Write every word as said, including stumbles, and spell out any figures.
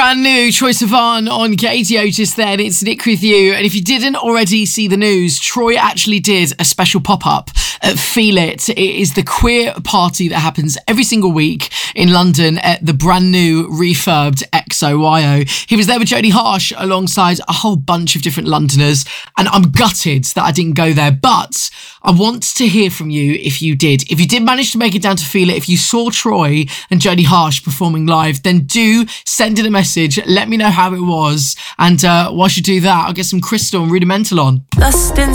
Brand new Troye Sivan on Katie just then. It's Nick with you. And if you didn't already see the news, Troye actually did a special pop-up at Feel It. It is the queer party that happens every single week in London at the brand new refurbed X O Y O. He was there with Jodie Harsh alongside a whole bunch of different Londoners. And I'm gutted that I didn't go there. But I want to hear from you if you did. If you did manage to make it down to Feel It, if you saw Troye and Jodie Harsh performing live, then do send in a message. Let me know how it was. And uh, whilst you do that, I'll get some Crystal and Rudimental on. Lost in